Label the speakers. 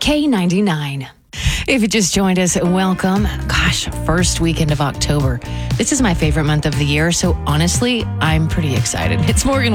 Speaker 1: K99. If you just joined us, welcome. Gosh, first weekend of October. This is my favorite month of the year, so honestly, I'm pretty excited. It's Morgan